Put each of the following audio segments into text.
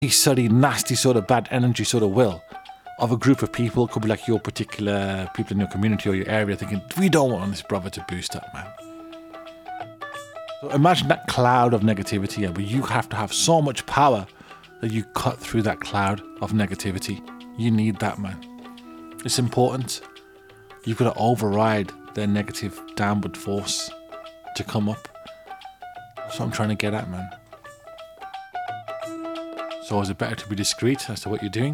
Surly, nasty sort of bad energy sort of will of a group of people. It could be like your particular people in your community or your area thinking, we don't want this brother to boost up, man. So imagine that cloud of negativity, but you have to have so much power that you cut through that cloud of negativity. You need that, man. It's important. You've got to override their negative downward force to come up. That's what I'm trying to get at, man. So is it better to be discreet as to what you're doing?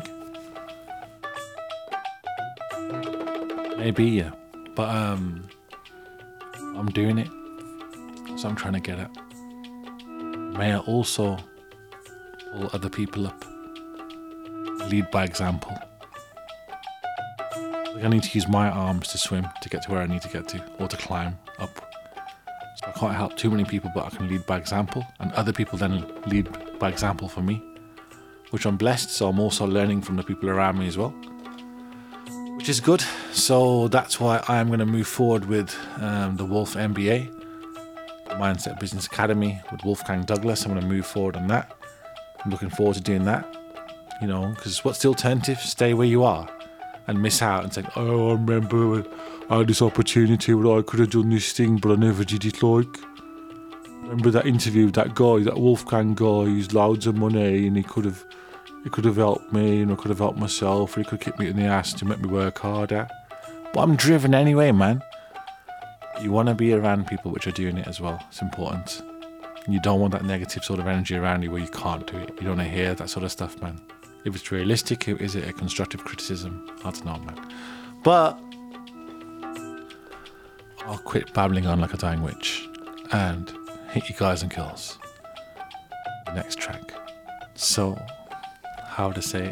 Maybe, yeah. But I'm doing it. That's what I'm trying to get at. May I also pull other people up? Lead by example. I need to use my arms to swim to get to where I need to get to, or to climb up. So I can't help too many people, but I can lead by example, and other people then lead by example for me, which I'm blessed. So I'm also learning from the people around me as well, which is good. So that's why I'm going to move forward with the Wolf MBA, Mindset Business Academy with Wolfgang Douglas. I'm going to move forward on that. I'm looking forward to doing that, because what's the alternative? Stay where you are and miss out and say, oh, I remember I had this opportunity where I could have done this thing, but I never did it. Remember that interview with that guy, that Wolfgang guy, he's loads of money and he could have helped me, and I could have helped myself, or he could kick me in the ass to make me work harder. But I'm driven anyway, man. You want to be around people which are doing it as well. It's important. You don't want that negative sort of energy around you where you can't do it. You don't want to hear that sort of stuff, man. If it's realistic, is it a constructive criticism? I don't know, man. But I'll quit babbling on like a dying witch and hit you guys and girls. The next track. So, how to say it?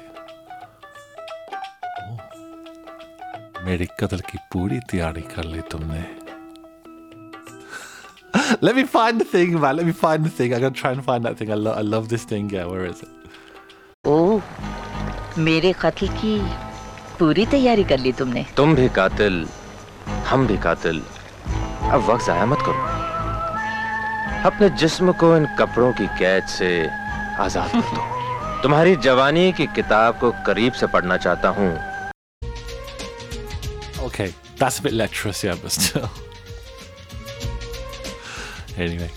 मेरी कदर की पूरी तैयारी कर ली तुमने. Let me find the thing, man. Let me find the thing. I'm going to try and find that thing. I love this thing. Yeah, where is it? Oh, मेरे कत्ल की पूरी तैयारी कर ली तुमने. तुम भी कातिल, हम भी कातिल. अब वक्त ज़ाया मत करो. अपने जिस्म को इन कपड़ों की कैद से आज़ाद कर दो. तुम्हारी जवानी की किताब को करीब से पढ़ना चाहता हूँ. Okay, that's a bit lecherous, yeah, but still. Anyway.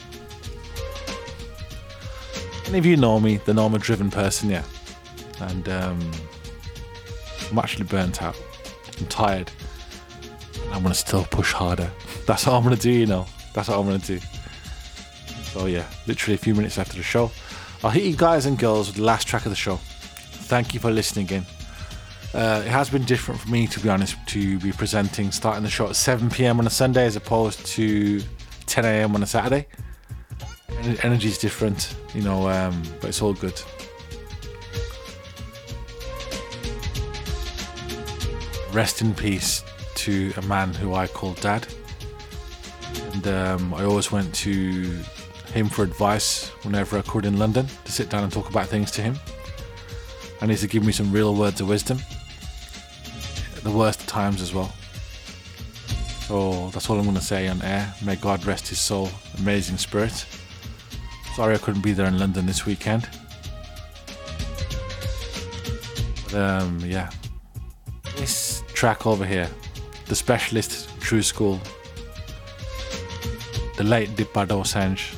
Many of you know me, the normal driven person, yeah. And I'm actually burnt out. I'm tired. I'm going to still push harder. That's what I'm going to do, That's what I'm going to do. So yeah, literally a few minutes after the show, I'll hit you guys and girls with the last track of the show. Thank you for listening in. It has been different for me, to be honest, to be presenting, starting the show at 7 p.m. on a Sunday as opposed to 10 a.m. on a Saturday. Energy is different, but it's all good. Rest in peace to a man who I call Dad. And I always went to him for advice whenever I could in London, to sit down and talk about things to him. And he used to give me some real words of wisdom. At the worst of times as well. So that's all I'm going to say on air. May God rest his soul, amazing spirit. Sorry I couldn't be there in London this weekend. But yeah. This track over here, The Specialist, True School, the late Dipa Dosanjh.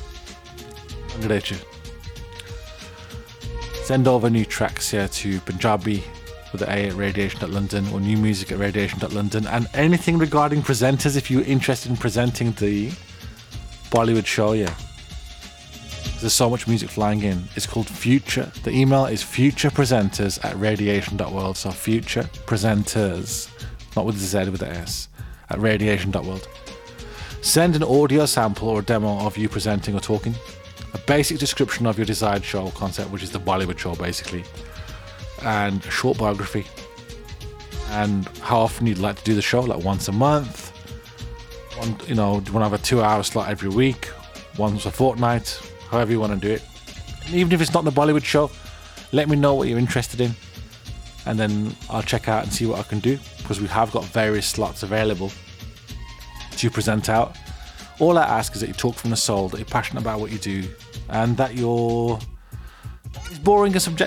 Send over new tracks here to Punjabi with the A at radiation.london or new music at radiation.london, and anything regarding presenters if you're interested in presenting the Bollywood show, yeah. There's so much music flying in. It's called Future. The email is futurepresenters@radiation.world. So future presenters, not with the Z, with the S, at radiation.world. Send an audio sample or a demo of you presenting or talking. A basic description of your desired show concept, which is the Bollywood show basically. And a short biography. And how often you'd like to do the show, like once a month. Do you want to have a 2-hour slot every week? Once a fortnight? However you want to do it. And even if it's not the Bollywood show, let me know what you're interested in. And then I'll check out and see what I can do. Because we have got various slots available to present out. All I ask is that you talk from the soul, that you're passionate about what you do, and that you're Is boring a subject